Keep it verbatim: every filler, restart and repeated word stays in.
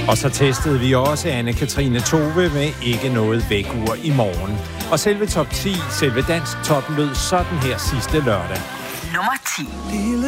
Og så testede vi også Anne-Katrine Tove med ikke noget vækkeur i morgen. Og selve top ti, selve dansk toppen lød sådan her sidste lørdag. Nummer ti.